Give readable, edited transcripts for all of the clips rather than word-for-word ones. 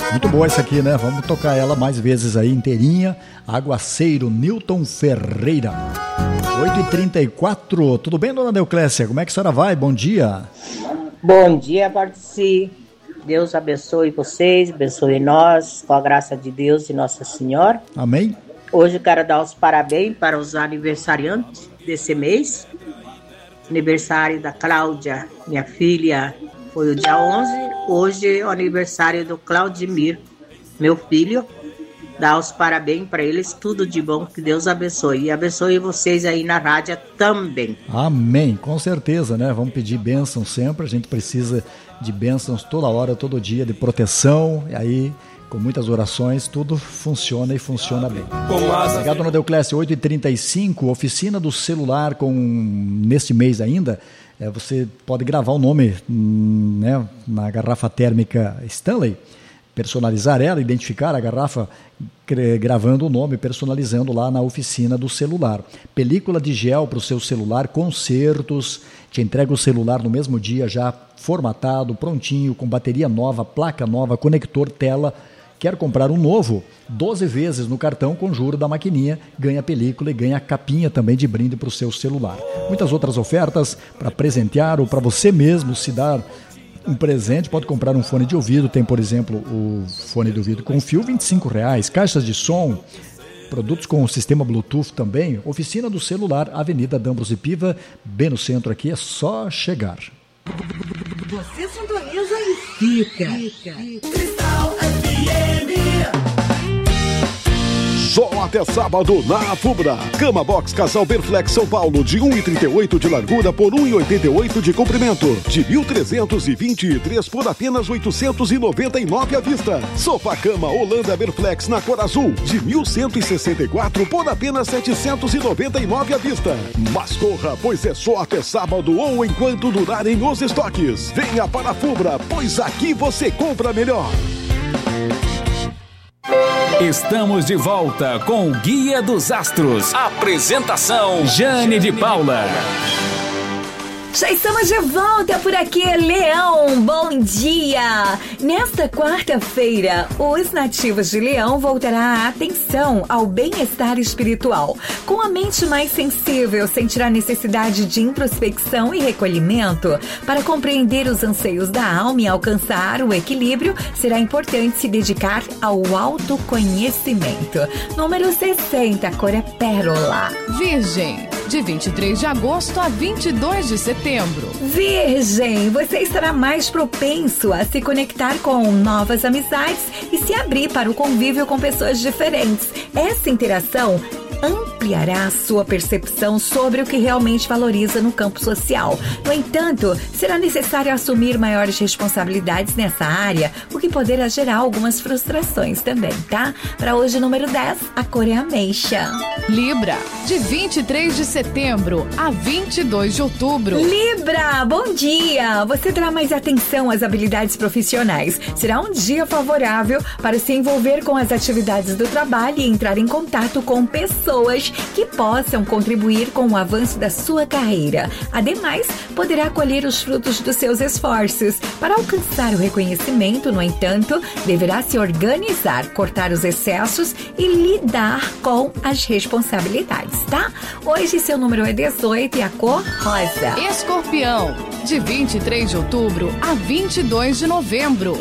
Muito boa essa aqui, né? Vamos tocar ela mais vezes aí, inteirinha. Aguaceiro, Newton Ferreira. 8h34. Tudo bem, dona Deoclésia? Como é que a senhora vai? Bom dia. Bom dia, Bartici. Deus abençoe vocês, abençoe nós, com a graça de Deus e Nossa Senhora. Amém. Hoje eu quero dar os parabéns para os aniversariantes desse mês. Aniversário da Cláudia, minha filha, foi o dia 11. Hoje é o aniversário do Claudimir, meu filho. Dá os parabéns para eles, tudo de bom, que Deus abençoe. E abençoe vocês aí na rádio também. Amém, com certeza, né? Vamos pedir bênção sempre, a gente precisa de bênçãos toda hora, todo dia, de proteção, e aí com muitas orações, tudo funciona e funciona bem. Obrigado, dona Deoclésia. 8h35, oficina do celular neste mês ainda. Você pode gravar o nome, né, na garrafa térmica Stanley, personalizar ela, identificar a garrafa gravando o nome, personalizando lá na oficina do celular. Película de gel para o seu celular, consertos, te entrega o celular no mesmo dia já formatado, prontinho, com bateria nova, placa nova, conector, tela. Quer comprar um novo? 12 vezes no cartão com juro da maquininha, ganha película e ganha capinha também de brinde para o seu celular. Muitas outras ofertas para presentear ou para você mesmo se dar um presente. Pode comprar um fone de ouvido, tem por exemplo o fone de ouvido com fio, R$25, caixas de som, produtos com sistema Bluetooth também. Oficina do celular, Avenida D'Ambrosio Piva, bem no centro aqui, é só chegar. Você sintoniza e fica. Cristal FM. Só até sábado na Fubra. Cama Box Casal Berflex São Paulo de 1,38 de largura por 1,88 de comprimento. De 1.323 por apenas 899 à vista. Sofá Cama Holanda Berflex na cor azul de 1.164 por apenas 799 à vista. Mas corra, pois é só até sábado ou enquanto durarem os estoques. Venha para a Fubra, pois aqui você compra melhor. Estamos de volta com o Guia dos Astros. Apresentação: Jane de Paula. Já estamos de volta por aqui, Leão, bom dia! Nesta quarta-feira, os nativos de Leão voltarão a atenção ao bem-estar espiritual. Com a mente mais sensível, sentirá a necessidade de introspecção e recolhimento. Para compreender os anseios da alma e alcançar o equilíbrio, será importante se dedicar ao autoconhecimento. Número 60, cor é pérola. Virgem, de 23 de agosto a 22 de setembro. Virgem, você estará mais propenso a se conectar com novas amizades e se abrir para o convívio com pessoas diferentes. Essa interação ampliará a sua percepção sobre o que realmente valoriza no campo social. No entanto, será necessário assumir maiores responsabilidades nessa área, o que poderá gerar algumas frustrações também, tá? Para hoje, número 10, a cor é ameixa. Libra, de 23 de setembro a 22 de outubro. Libra, bom dia! Você terá mais atenção às habilidades profissionais. Será um dia favorável para se envolver com as atividades do trabalho e entrar em contato com pessoas que possam contribuir com o avanço da sua carreira. Ademais, poderá colher os frutos dos seus esforços. Para alcançar o reconhecimento, no entanto, deverá se organizar, cortar os excessos e lidar com as responsabilidades, tá? Hoje seu número é 18 e a cor rosa. Escorpião, de 23 de outubro a 22 de novembro.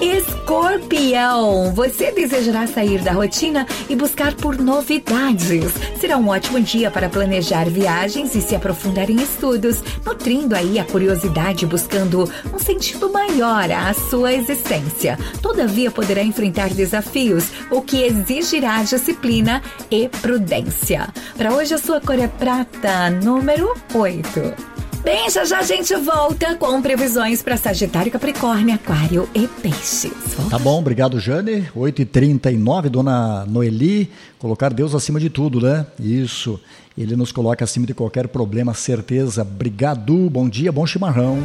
Escorpião, você desejará sair da rotina e buscar por novidades. Será um ótimo dia para planejar viagens e se aprofundar em estudos, nutrindo aí a curiosidade, buscando um sentido maior à sua existência. Todavia, poderá enfrentar desafios, o que exigirá disciplina e prudência. Para hoje, a sua cor é prata, número 8. Bem, já a gente volta com previsões para Sagitário, Capricórnio, Aquário e Peixes. Tá bom, obrigado, Jane. 8h39, dona Noeli. Colocar Deus acima de tudo, né? Isso. Ele nos coloca acima de qualquer problema, certeza. Obrigado, bom dia, bom chimarrão.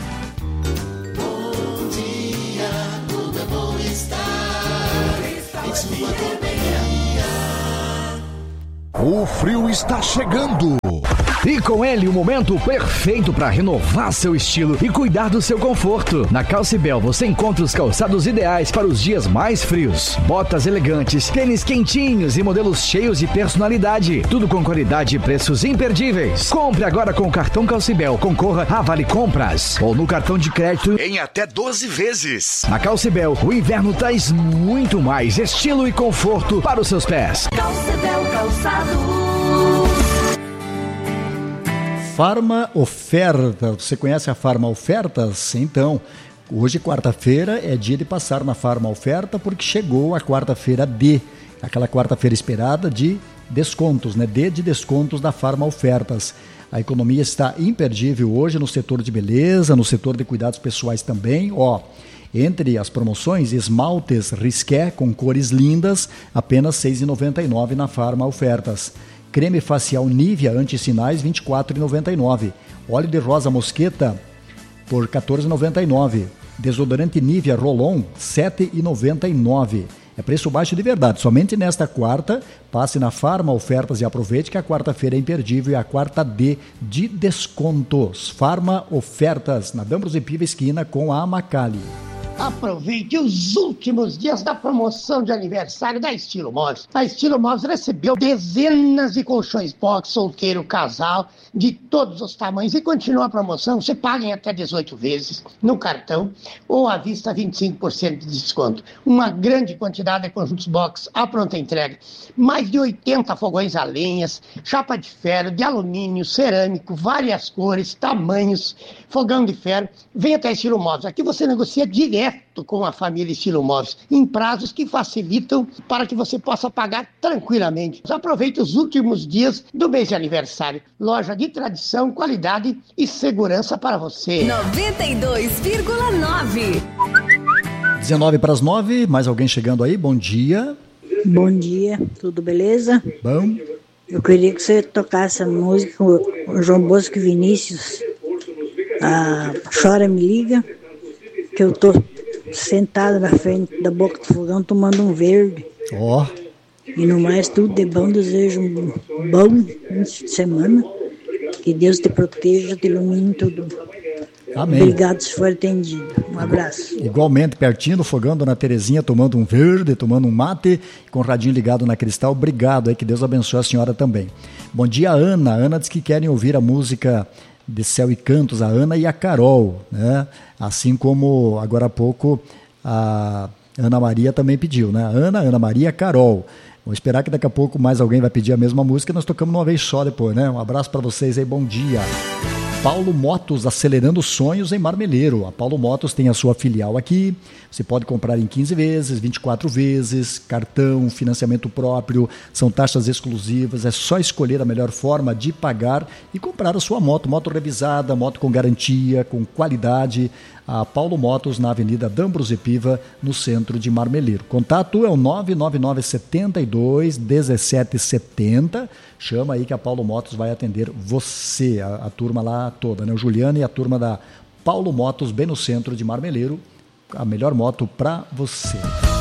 Bom dia, tudo é bom estar em sua companhia. O frio está chegando. E com ele o momento perfeito para renovar seu estilo e cuidar do seu conforto. Na Calcibel você encontra os calçados ideais para os dias mais frios. Botas elegantes, tênis quentinhos e modelos cheios de personalidade. Tudo com qualidade e preços imperdíveis. Compre agora com o cartão Calcibel. Concorra a Vale Compras ou no cartão de crédito Em até 12 vezes. Na Calcibel, o inverno traz muito mais estilo e conforto para os seus pés. Calcibel Calçados. Farma Oferta. Você conhece a Farma Ofertas? Então, hoje, quarta-feira, é dia de passar na Farma Oferta porque chegou a quarta-feira D, aquela quarta-feira esperada de descontos, né? D de descontos da Farma Ofertas. A economia está imperdível hoje no setor de beleza, no setor de cuidados pessoais também. Entre as promoções, esmaltes Risqué com cores lindas, apenas R$ 6,99 na Farma Ofertas. Creme facial Nivea anti-sinais, R$ 24,99. Óleo de rosa mosqueta por R$ 14,99. Desodorante Nivea Roll-On, R$ 7,99. É preço baixo de verdade. Somente nesta quarta, passe na Farma Ofertas e aproveite que a quarta-feira é imperdível e a quarta D de descontos. Farma Ofertas, na D'Ambrosio Piva esquina com a Amacali. Aproveite os últimos dias da promoção de aniversário da Estilo Móveis. A Estilo Móveis recebeu dezenas de colchões box, solteiro, casal, de todos os tamanhos. E continua a promoção, você paga em até 18 vezes no cartão ou à vista 25% de desconto. Uma grande quantidade de conjuntos box à pronta entrega. Mais de 80 fogões a lenhas, chapa de ferro, de alumínio, cerâmico, várias cores, tamanhos, fogão de ferro. Vem até Estilo Móveis. Aqui você negocia direto com a família Estilo Móveis, em prazos que facilitam para que você possa pagar tranquilamente. Aproveite os últimos dias do mês de aniversário. Loja de tradição, qualidade e segurança para você. 92,9. 19 para as 9, mais alguém chegando aí? Bom dia. Bom dia, tudo beleza? Bom. Eu queria que você tocasse a música, o João Bosco e Vinícius, Chora Me Liga, que eu tô sentado na frente da boca do fogão tomando um verde. E no mais tudo de bom, desejo um bom início de semana. Que Deus te proteja, te ilumine tudo. Amém. Obrigado se for atendido. Um abraço. Igualmente, pertinho do fogão, Dona Terezinha, tomando um verde, tomando um mate, com o radinho ligado na Cristal. Obrigado aí, que Deus abençoe a senhora também. Bom dia, Ana. Ana diz que querem ouvir a música de Céu e Cantos, a Ana e a Carol, né? Assim como agora há pouco a Ana Maria também pediu, né? Ana Maria, Carol. Vamos esperar que daqui a pouco mais alguém vai pedir a mesma música e nós tocamos uma vez só depois, né? Um abraço para vocês aí, bom dia. Paulo Motos, acelerando sonhos em Marmeleiro. A Paulo Motos tem a sua filial aqui. Você pode comprar em 15 vezes, 24 vezes, cartão, financiamento próprio, são taxas exclusivas. É só escolher a melhor forma de pagar e comprar a sua moto. Moto revisada, moto com garantia, com qualidade. A Paulo Motos, na Avenida D'Ambrosio Piva, no centro de Marmeleiro. Contato é o 99972-1770. Chama aí que a Paulo Motos vai atender você, a turma lá toda, né? O Juliano e a turma da Paulo Motos, bem no centro de Marmeleiro. A melhor moto para você.